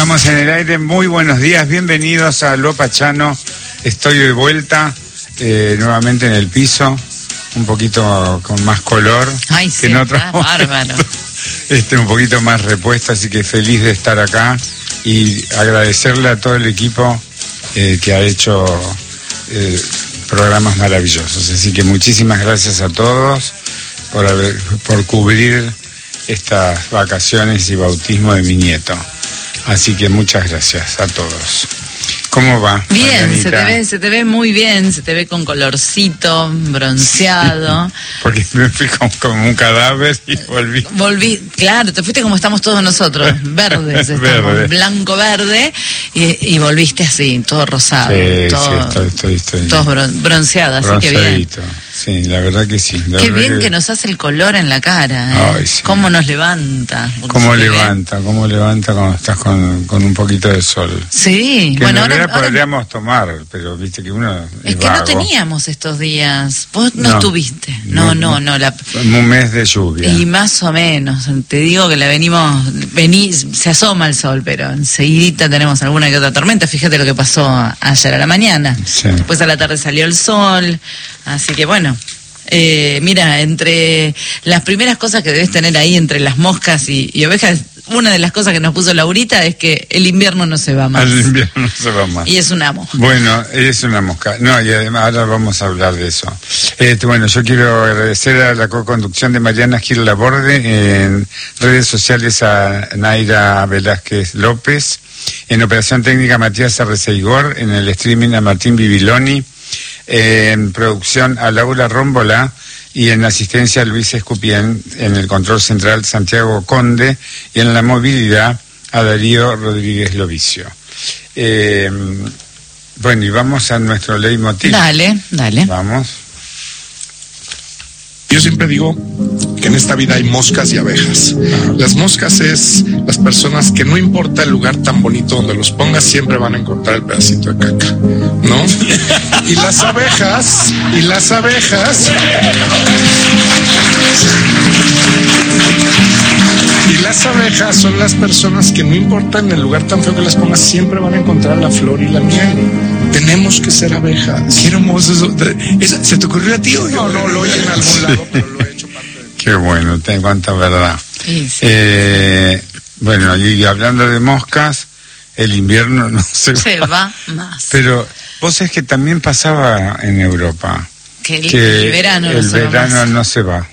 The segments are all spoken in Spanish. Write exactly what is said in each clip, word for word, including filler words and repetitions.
Estamos en el aire, muy buenos días, bienvenidos a Lo Pachano. Estoy de vuelta, eh, nuevamente en el piso, un poquito con más color. Ay, que sí, en otro bárbaro. Este, un poquito más repuesto, así que feliz de estar acá y agradecerle a todo el equipo eh, que ha hecho eh, programas maravillosos. Así que muchísimas gracias a todos por, haber, por cubrir estas vacaciones y bautismo de mi nieto. Así que muchas gracias a todos. ¿Cómo va? Bien, Marianita? se te ve, se te ve muy bien, se te ve con colorcito, bronceado. Sí, porque me fui como, como un cadáver y volví. Volví, claro, te fuiste como estamos todos nosotros, verdes, estamos, Verde. blanco-verde, y, y volviste así, todo rosado. Sí, todo, sí, estoy, estoy, estoy. Todos bron- bronceados, así que bien. Bronceadito. Sí, la verdad que sí. La Qué verdad bien que... que nos hace el color en la cara, ¿eh? Ay, sí. Cómo nos levanta. ¿Cómo se ve. levanta? ¿Cómo levanta cuando estás con, con un poquito de sol? Sí, Que bueno, en ahora, realidad ahora podríamos tomar, pero viste que uno es, es que vago. no teníamos estos días. Vos no, No. estuviste. No, no, no. La... Un mes de lluvia. Y más o menos. Te digo que la venimos, vení, se asoma el sol, pero enseguidita tenemos alguna que otra tormenta. Fíjate lo que pasó ayer a la mañana. Sí. Después a la tarde salió el sol. Así que bueno. Eh, mira, entre las primeras cosas que debes tener ahí entre las moscas y, y ovejas, una de las cosas que nos puso Laurita es que el invierno no se va más. Al invierno no se va más. Y es una mosca. Bueno, es una mosca. No, y además ahora vamos a hablar de eso. Este, bueno, yo quiero agradecer a la co-conducción de Mariana Gil Laborde, en redes sociales a Naira Velázquez López, en operación técnica Matías Arreceigor, en el streaming a Martín Bibiloni, en producción a Laura Rómbola y en asistencia a Luis Escupien, en el control central Santiago Conde y en la movilidad a Darío Rodríguez Lovicio. Eh, bueno, y vamos a nuestro leitmotiv. Dale, dale. Vamos. Yo siempre digo que en esta vida hay moscas y abejas. Las moscas es las personas que no importa el lugar tan bonito donde los pongas, siempre van a encontrar el pedacito de caca, ¿no? Y las abejas, y las abejas... Y las abejas son las personas que no importa en el lugar tan feo que las pongas, siempre van a encontrar la flor y la miel. Tenemos que ser abejas. Qué hermoso eso. ¿Eso ¿Se te ocurrió a ti o No, no lo oí en algún lado, pero lo he hecho parte de... Qué bueno, ten cuánta verdad. Sí, sí. Eh, bueno, y, y hablando de moscas, el invierno no se, Se va. va más. Pero vos sabés que también pasaba en Europa. Que el, que el verano no el se va verano más. no se va.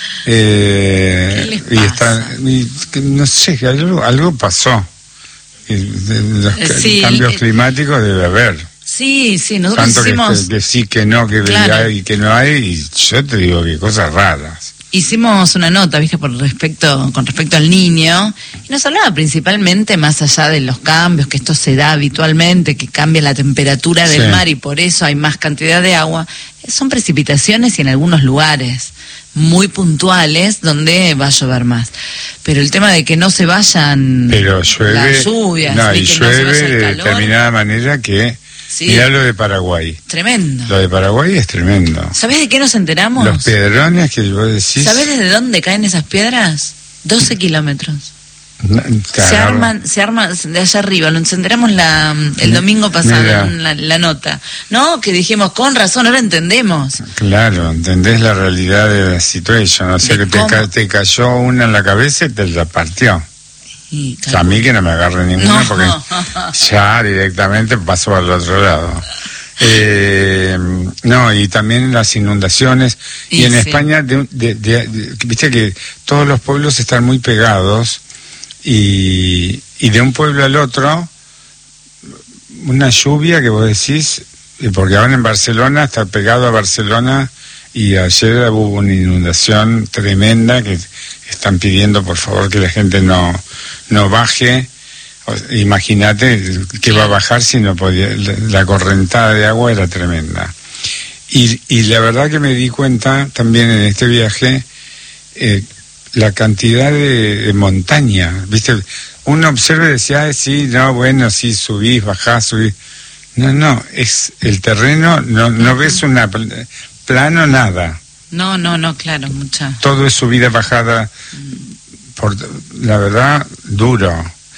Eh, ¿Qué les y pasa? está, y, que no sé, que algo, algo pasó. Y de- de los Eh, ca- sí, cambios el- climáticos debe haber. Sí, sí, nosotros Tanto que, hicimos, que, que sí, que no, que Claro. hay y que no hay. Y yo te digo que cosas raras. hicimos una nota, viste, por respecto, con respecto al niño, y nos hablaba principalmente más allá de los cambios, que esto se da habitualmente, que cambia la temperatura del Sí. mar y por eso hay más cantidad de agua. Son precipitaciones y en algunos lugares muy puntuales donde va a llover más. Pero el tema de que no se vayan Pero llueve. las lluvias, no, y y que no se llueve vaya el de calor, determinada manera que. Sí. Mirá lo de Paraguay. tremendo. Lo de Paraguay es tremendo. ¿Sabés de qué nos enteramos? Los piedrones que vos decís. ¿Sabés desde dónde caen esas piedras? doce kilómetros. No, Se claro. arman, se arman de allá arriba, lo entenderemos la, el domingo pasado Mira. en la, la nota. No, que dijimos, con razón, ahora entendemos. Claro, entendés la realidad de la situación. O sea De que te, cómo- ca- te cayó una en la cabeza y te la partió. Y, A mí que no me agarre ninguna No. porque ya directamente pasó al otro lado. Eh, no, y también las inundaciones. Y, Y en sí. España, de- de- de- de- viste que todos los pueblos están muy pegados y, y de un pueblo al otro, una lluvia que vos decís, eh, porque ahora en Barcelona está pegado a Barcelona y ayer hubo una inundación tremenda que están pidiendo por favor que la gente no, no baje. O- Imagínate que va a bajar si no podía, la, la correntada de agua era tremenda. Y, y la verdad que me di cuenta también en este viaje eh, la cantidad de, de montaña, ¿viste? Uno observa y decía, "Ay, sí, no, bueno, sí, subís, bajás, subís". No, no, es el terreno, no, no ves una pl- plano, nada. No, no, no, claro, mucha. Todo es subida, bajada, por, la verdad, duro.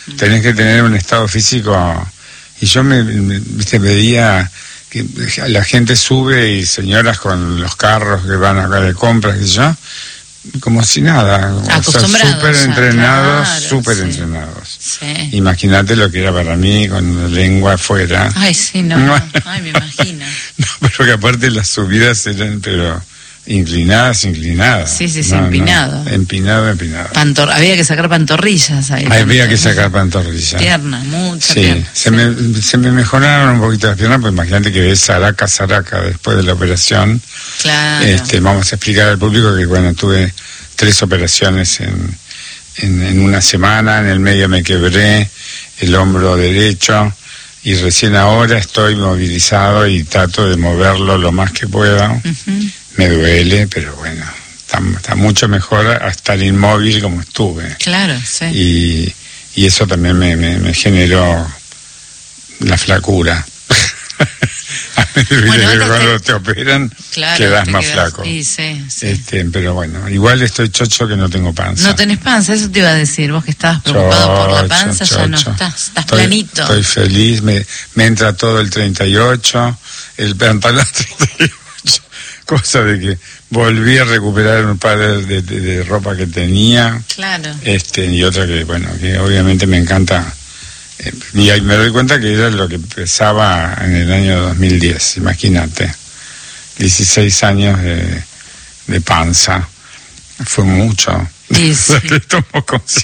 tenés que tener un estado físico. Y yo me, me viste, veía que la gente sube y señoras con los carros que van acá de compras, y yo, como si nada, acostumbrados, súper entrenados, claro, súper sí. entrenados. Sí. Imagínate lo que era para mí con la lengua afuera. Ay, sí, no, no. Ay, me imagino. No, pero que aparte las subidas eran, pero inclinadas, inclinadas. Sí, sí, sí, no, empinado. No, empinado, empinado. Pantor había que sacar pantorrillas ahí. Ahí había que sacar pantorrillas. Piernas, muchas sí, piernas. Se, sí. Me, se me mejoraron un poquito las piernas, pues imagínate que ves Saraca, Saraca después de la operación. Claro. Este, vamos a explicar al público que, bueno, tuve tres operaciones en, en, en una semana, en el medio me quebré el hombro derecho y recién ahora estoy movilizado y trato de moverlo lo más que pueda. Uh-huh. Me duele, pero bueno, está, está mucho mejor a estar inmóvil como estuve. Claro, sí. Y, y eso también me, me, me generó la flacura. Bueno, que cuando te... te operan, claro, quedas te más quedas... flaco. Sí, sí, sí. Este, pero bueno, igual estoy chocho que no tengo panza. No tenés panza, eso te iba a decir. Vos que estabas preocupado chocho, por la panza, chocho. Ya no estás, estás estoy, planito. Estoy feliz, me, me entra todo el treinta y ocho, el pantalón treinta y ocho, cosa de que volví a recuperar un par de, de, de, de ropa que tenía. Claro. Este, y otra que, bueno, que obviamente me encanta. Y ahí me doy cuenta que era lo que pesaba en el año dos mil diez, imagínate, dieciséis años de, de panza, fue mucho. Sí, sí. Tomo